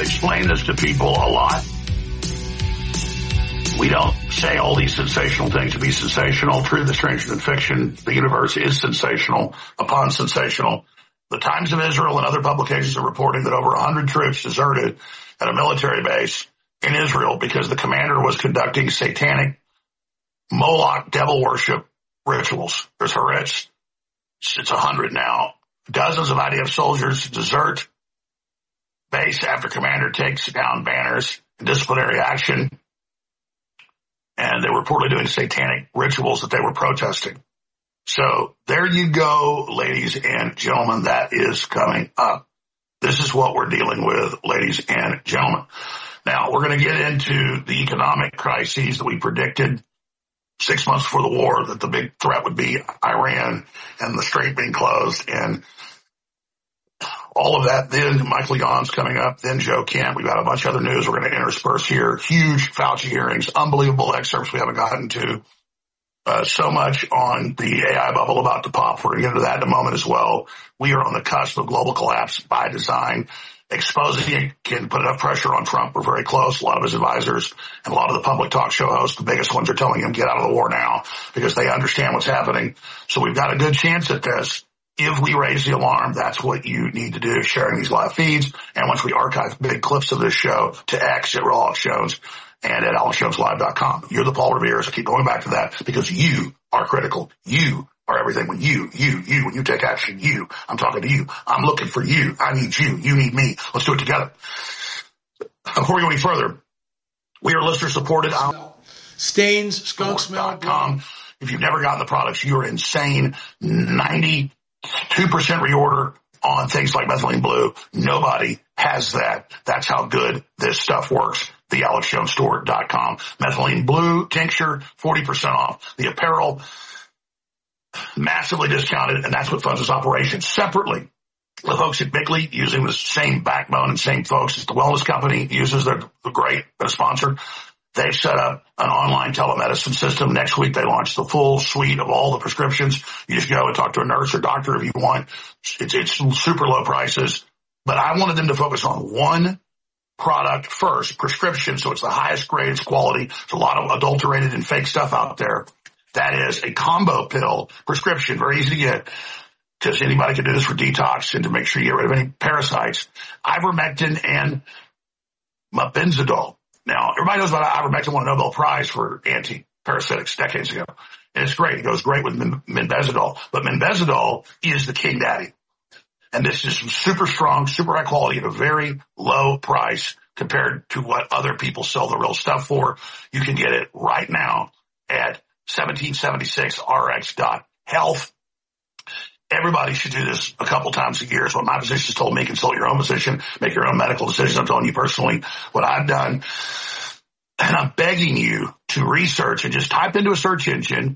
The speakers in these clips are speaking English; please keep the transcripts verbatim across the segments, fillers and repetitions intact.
explain this to people a lot. We don't say all these sensational things to be sensational. Truth is stranger than fiction. The universe is sensational upon sensational. The Times of Israel and other publications are reporting that over one hundred troops deserted at a military base in Israel because the commander was conducting satanic Moloch devil worship rituals. There's Haaretz. It's a hundred now. Dozens of I D F soldiers desert base after commander takes down banners and disciplinary action. And they were reportedly doing satanic rituals that they were protesting. So there you go, ladies and gentlemen. That is coming up. This is what we're dealing with, ladies and gentlemen. Now, we're going to get into the economic crises that we predicted six months before the war, that the big threat would be Iran and the strait being closed and all of that. Then Michael Yon's coming up. Then Joe Kent. We've got a bunch of other news we're going to intersperse here. Huge Fauci hearings, unbelievable excerpts we haven't gotten to. Uh, so much on the A I bubble about to pop. We're going to get into that in a moment as well. We are on the cusp of global collapse by design. Exposing it can put enough pressure on Trump. We're very close. A lot of his advisors and a lot of the public talk show hosts, the biggest ones, are telling him get out of the war now because they understand what's happening. So we've got a good chance at this. If we raise the alarm, that's what you need to do, sharing these live feeds. And once we archive big clips of this show to X at Real Alex Jones and at alex jones live dot com. You're the Paul Revere, so keep going back to that because you are critical. You are everything. When you, you, you, when you take action, you, I'm talking to you. I'm looking for you. I need you. You need me. Let's do it together. Before we go any further, we are listener supported. Stains, skunk smell dot com. If you've never gotten the products, you're insane. ninety-two percent reorder on things like methylene blue. Nobody has that. That's how good this stuff works. The alex jones store dot com. Methylene blue tincture, forty percent off. The apparel, massively discounted, and that's what funds this operation. Separately, the folks at Bickley, using the same backbone and same folks as the wellness company uses, they're great, they're a sponsor. They've set up an online telemedicine system. Next week, they launch the full suite of all the prescriptions. You just go and talk to a nurse or doctor if you want. It's, it's super low prices. But I wanted them to focus on one product first, prescription, so it's the highest grade, it's quality. There's a lot of adulterated and fake stuff out there. That is a combo pill prescription, very easy to get, because anybody can do this for detox and to make sure you get rid of any parasites. Ivermectin and mebendazole. Now, everybody knows about ivermectin, won a Nobel Prize for anti-parasitics decades ago. And it's great. It goes great with mebendazole. But mebendazole is the king daddy. And this is super strong, super high quality at a very low price compared to what other people sell the real stuff for. You can get it right now at seventeen seventy-six R X dot health. Everybody should do this a couple times a year is what my physicians told me. Consult your own physician, make your own medical decisions. I'm telling you personally what I've done. And I'm begging you to research and just type into a search engine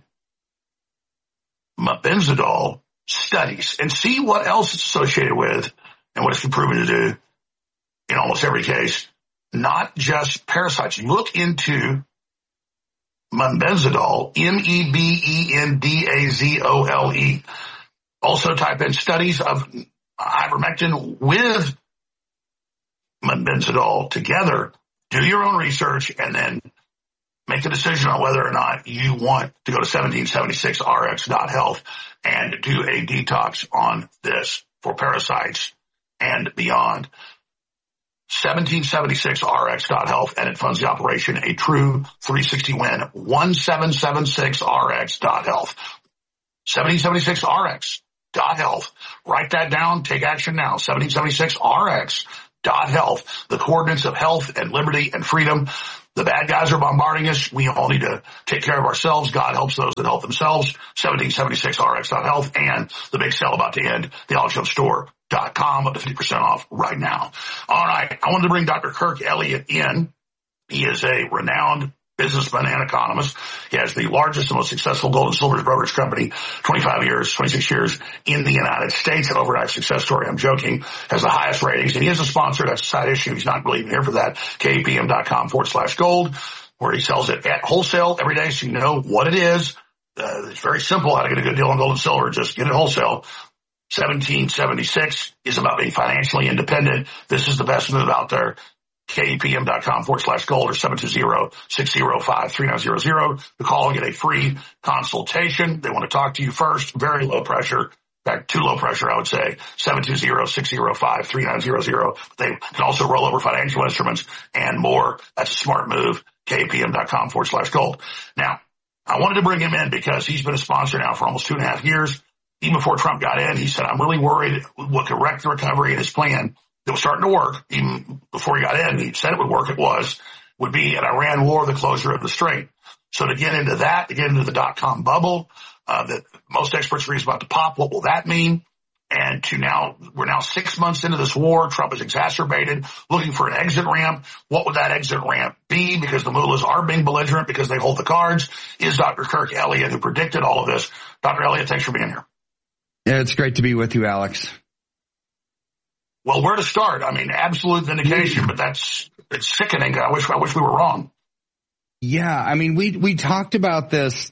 mebendazole studies and see what else it's associated with and what it's been proven to do in almost every case. Not just parasites. Look into mebendazole, M E B E N D A Z O L E. Also type in studies of ivermectin with mebendazole together. Do your own research and then make a decision on whether or not you want to go to seventeen seventy-six R X dot health and do a detox on this for parasites and beyond. seventeen seventy-six R X dot health, and it funds the operation, a true three sixty win. seventeen seventy-six R X dot health. seventeen seventy-six R X dot health. Write that down. Take action now. seventeen seventy-six R X dot health. The coordinates of health and liberty and freedom. The bad guys are bombarding us. We all need to take care of ourselves. God helps those that help themselves. seventeen seventy-six R X dot health and the big sale about to end, the alex jones store dot com, up to fifty percent off right now. All right. I wanted to bring Doctor Kirk Elliott in. He is a renowned businessman and economist. He has the largest and most successful gold and silver brokerage company, twenty-five years, twenty-six years in the United States. An overnight success story. I'm joking. Has the highest ratings. And he is a sponsor. That's a side issue. He's not really even here for that. K P M dot com forward slash gold, where he sells it at wholesale every day. So you know what it is. Uh, it's very simple how to get a good deal on gold and silver. Just get it wholesale. seventeen seventy-six is about being financially independent. This is the best move out there. kpm.com forward slash gold or seven two zero, six zero five, three nine zero zero to call and get a free consultation. They want to talk to you first. Very low pressure. In fact, too low pressure, I would say. seven two zero, six zero five, three nine zero zero. They can also roll over financial instruments and more. That's a smart move. kpm.com forward slash gold. Now, I wanted to bring him in because he's been a sponsor now for almost two and a half years. Even before Trump got in, he said, I'm really worried what could wreck the recovery in his plan that was starting to work. Even before he got in, he said it would work. It was, would be an Iran war, the closure of the strait. So to get into that, to get into the dot-com bubble, uh, that most experts read is about to pop, what will that mean? And to now, we're now six months into this war. Trump is exacerbated, looking for an exit ramp. What would that exit ramp be? Because the mullahs are being belligerent because they hold the cards. Is Doctor Kirk Elliott, who predicted all of this. Doctor Elliott, thanks for being here. Yeah, it's great to be with you, Alex. Well, where to start? I mean, absolute vindication, but that's, it's sickening. I wish, I wish we were wrong. Yeah. I mean, we, we talked about this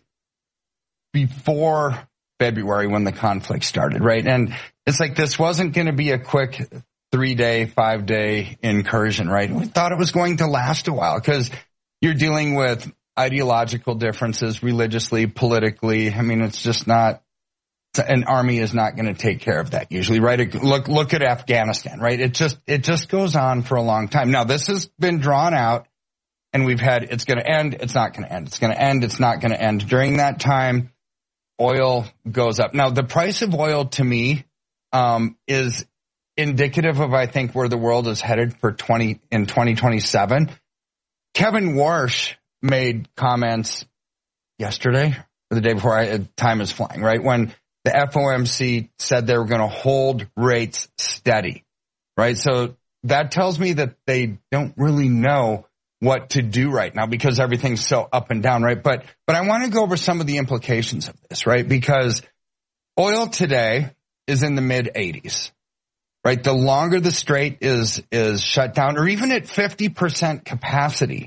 before February when the conflict started, right? And it's like, this wasn't going to be a quick three day, five day incursion, right? We thought it was going to last a while because you're dealing with ideological differences religiously, politically. I mean, it's just not, an army is not going to take care of that usually, right? Look, look at Afghanistan, right? It just, it just goes on for a long time. Now, this has been drawn out and we've had, it's going to end. It's not going to end. It's going to end. It's not going to end. During that time, oil goes up. Now, the price of oil to me, um, is indicative of, I think, where the world is headed for twenty in twenty twenty-seven. Kevin Warsh made comments yesterday or the day before. I, time is flying, right? When the F O M C said they were going to hold rates steady, right? So that tells me that they don't really know what to do right now because everything's so up and down, right? But, but I want to go over some of the implications of this, right? Because oil today is in the mid eighties, right? The longer the strait is, is shut down or even at fifty percent capacity,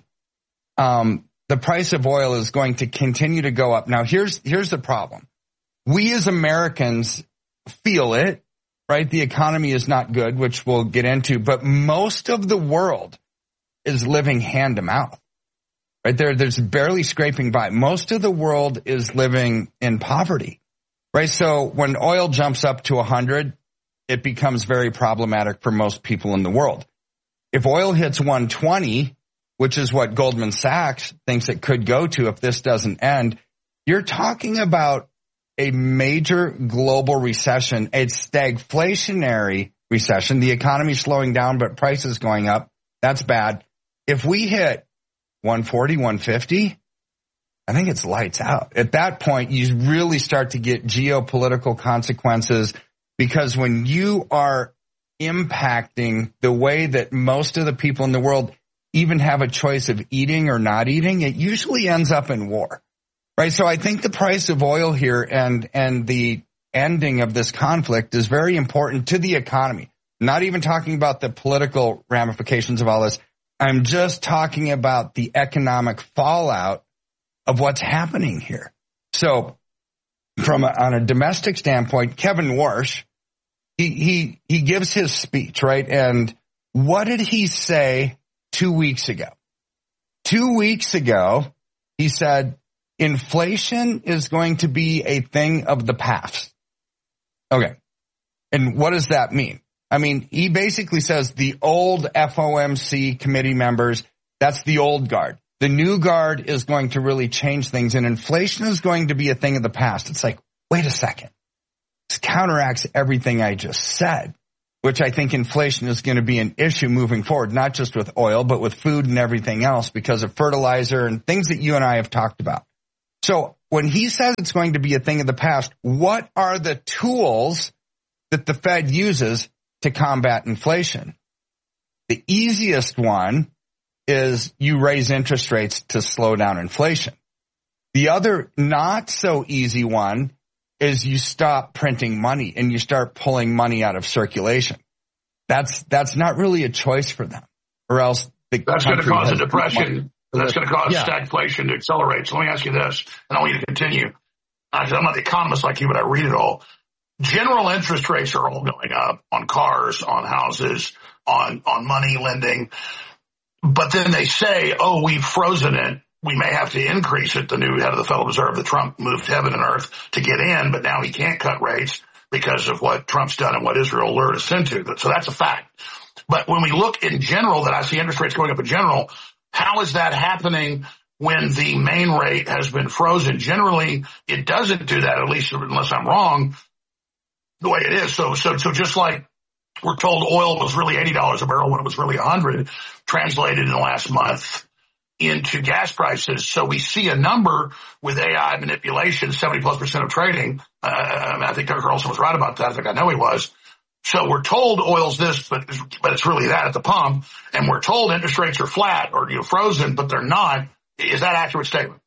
um, the price of oil is going to continue to go up. Now here's, here's the problem. We as Americans feel it, right? The economy is not good, which we'll get into, but most of the world is living hand to mouth, right? There, there's barely scraping by. Most of the world is living in poverty, right? So when oil jumps up to one hundred, it becomes very problematic for most people in the world. If oil hits one twenty, which is what Goldman Sachs thinks it could go to if this doesn't end, you're talking about a major global recession, a stagflationary recession. The economy slowing down, but prices going up. That's bad. If we hit one forty, one fifty, I think it's lights out. At that point, you really start to get geopolitical consequences because when you are impacting the way that most of the people in the world even have a choice of eating or not eating, it usually ends up in war. Right. So I think the price of oil here and, and the ending of this conflict is very important to the economy. Not even talking about the political ramifications of all this. I'm just talking about the economic fallout of what's happening here. So from a, on a domestic standpoint, Kevin Warsh, he, he, he gives his speech, right? And what did he say two weeks ago? Two weeks ago, he said, inflation is going to be a thing of the past. Okay. And what does that mean? I mean, he basically says the old F O M C committee members, that's the old guard. The new guard is going to really change things and inflation is going to be a thing of the past. It's like, wait a second. This counteracts everything I just said, which I think inflation is going to be an issue moving forward, not just with oil, but with food and everything else because of fertilizer and things that you and I have talked about. So when he says it's going to be a thing of the past, what are the tools that the Fed uses to combat inflation? The easiest one is you raise interest rates to slow down inflation. The other not so easy one is you stop printing money and you start pulling money out of circulation. That's that's not really a choice for them, or else the that's going to cause a depression. Money. That's going to cause yeah. stagflation to accelerate. So let me ask you this, and I want you to continue. I'm not the economist like you, but I read it all. General interest rates are all going up on cars, on houses, on, on money lending. but then they say, oh, we've frozen it. We may have to increase it. The new head of the Federal Reserve, the Trump moved heaven and earth to get in, but now he can't cut rates because of what Trump's done and what Israel lured us into. So that's a fact. But when we look in general, that I see interest rates going up in general, how is that happening when the main rate has been frozen? Generally, it doesn't do that, at least unless I'm wrong, the way it is. So, so, so just like we're told oil was really eighty dollars a barrel when it was really one hundred, translated in the last month into gas prices. So we see a number with A I manipulation, seventy plus percent of trading. Uh, I think Tucker Carlson was right about that. I think I know he was. So we're told oil's this, but, but it's really that at the pump. And we're told interest rates are flat or, you know, frozen, but they're not. Is that an accurate statement?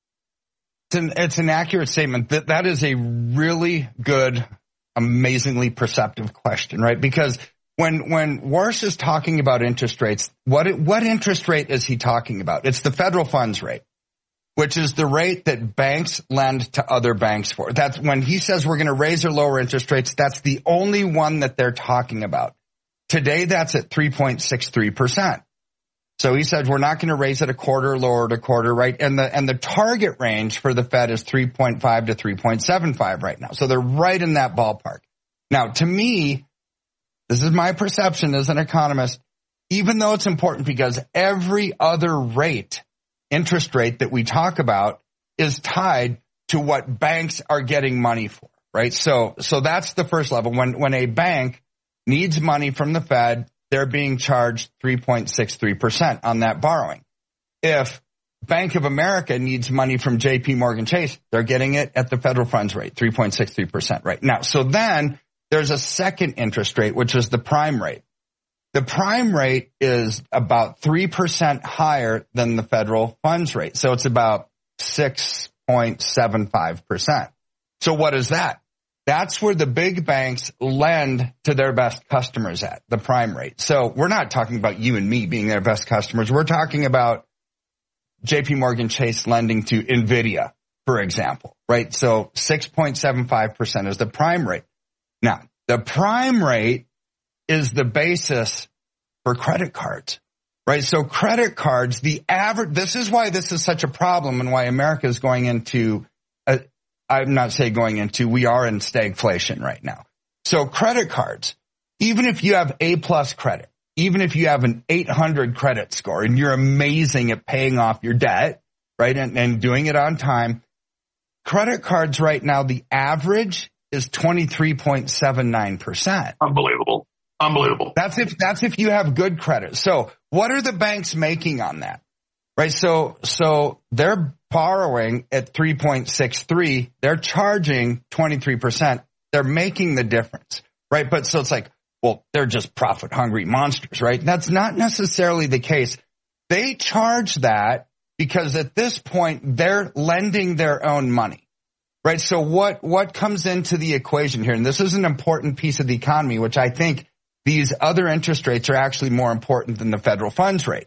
It's an, it's an accurate statement. That, that is a really good, amazingly perceptive question, right? Because When when Warsh is talking about interest rates, what what interest rate is he talking about? It's the federal funds rate, which is the rate that banks lend to other banks for. That's when he says we're going to raise or lower interest rates, that's the only one that they're talking about. Today, that's at three point six three percent. So he said we're not going to raise it a quarter, lower it a quarter, right? And the and the target range for the Fed is three point five to three point seven five right now. So they're right in that ballpark. Now, to me, this is my perception as an economist, even though it's important because every other rate, interest rate that we talk about is tied to what banks are getting money for, right? So, so that's the first level. When, when a bank needs money from the Fed, they're being charged three point six three percent on that borrowing. If Bank of America needs money from J P Morgan Chase, they're getting it at the federal funds rate, three point six three percent right now. So then there's a second interest rate, which is the prime rate. The prime rate is about three percent higher than the federal funds rate. So it's about six point seven five percent. So what is that? That's where the big banks lend to their best customers at, the prime rate. So we're not talking about you and me being their best customers. We're talking about J P Morgan Chase lending to NVIDIA, for example, right? So six point seven five percent is the prime rate. Now, the prime rate is the basis for credit cards, right? So credit cards, the average, this is why this is such a problem and why America is going into, a, I'm not saying going into, we are in stagflation right now. So credit cards, even if you have A plus credit, even if you have an eight hundred credit score and you're amazing at paying off your debt, right, and, and doing it on time, credit cards right now, the average is twenty-three point seven nine percent. Unbelievable. Unbelievable. That's if, that's if you have good credit. So what are the banks making on that? Right. So, so they're borrowing at three point six three. They're charging twenty-three percent. They're making the difference. Right. But so it's like, well, they're just profit hungry monsters, right? That's not necessarily the case. They charge that because at this point they're lending their own money. Right. So what, what comes into the equation here? And this is an important piece of the economy, which I think these other interest rates are actually more important than the federal funds rate.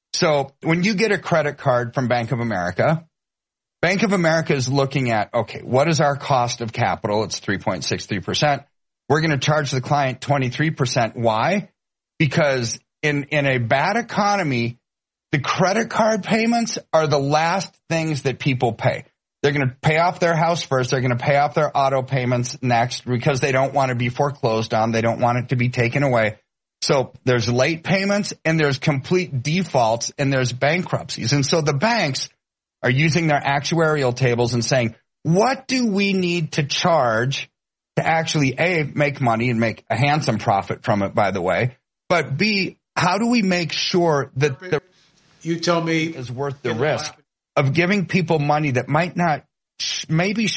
So when you get a credit card from Bank of America, Bank of America is looking at, okay, what is our cost of capital? It's three point six three percent. We're going to charge the client twenty-three percent. Why? Because in, in a bad economy, the credit card payments are the last things that people pay. They're going to pay off their house first. They're going to pay off their auto payments next because they don't want to be foreclosed on. They don't want it to be taken away. So there's late payments and there's complete defaults and there's bankruptcies. And so the banks are using their actuarial tables and saying, what do we need to charge to actually, A, make money and make a handsome profit from it, by the way, but B, how do we make sure that the you tell me is worth the risk of giving people money that might not, maybe